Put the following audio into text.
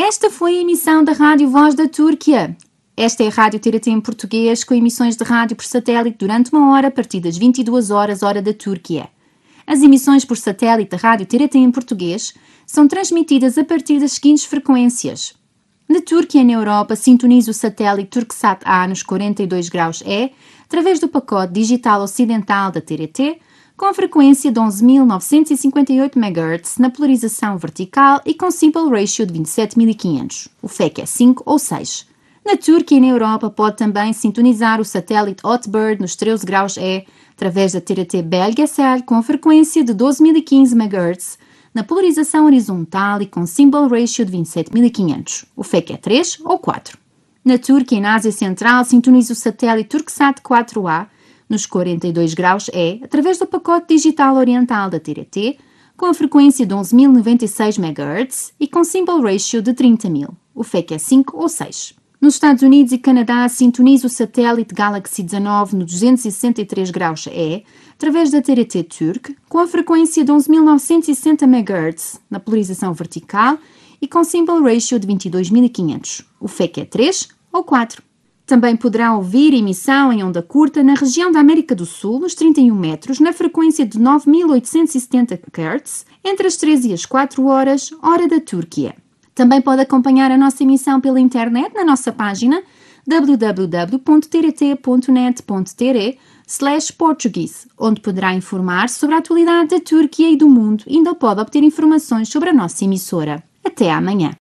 Esta foi a emissão da Rádio Voz da Turquia. Esta é a Rádio TRT em português, com emissões de rádio por satélite durante 1 hora a partir das 22 horas, hora da Turquia. As emissões por satélite da Rádio TRT em português são transmitidas a partir das seguintes frequências. Na Turquia e na Europa, sintonize o satélite Turksat A nos 42 graus E, através do pacote digital ocidental da TRT, com a frequência de 11.958 MHz na polarização vertical e com Simple Ratio de 27.500. O FEC é 5 ou 6. Na Turquia e na Europa pode também sintonizar o satélite Hotbird nos 13 graus E, através da TRT Belgesel com a frequência de 12.015 MHz, na polarização horizontal e com Symbol Ratio de 27.500. O FEC é 3 ou 4. Na Turquia e na Ásia Central, sintoniza o satélite Turksat 4A nos 42 graus E, através do pacote digital oriental da TRT, com a frequência de 11.096 MHz e com Symbol Ratio de 30.000. O FEC é 5 ou 6. Nos Estados Unidos e Canadá, sintoniza o satélite Galaxy 19 no 263 graus E, através da TRT Turk, com a frequência de 11.960 MHz, na polarização vertical e com Symbol Ratio de 22.500. O FEC é 3 ou 4. Também poderá ouvir emissão em onda curta na região da América do Sul, nos 31 metros, na frequência de 9.870 Hz, entre as 13 e as 4 horas, hora da Turquia. Também pode acompanhar a nossa emissão pela internet na nossa página www.trt.net.tr/portuguese, onde poderá informar sobre a atualidade da Turquia e do mundo e ainda pode obter informações sobre a nossa emissora. Até amanhã!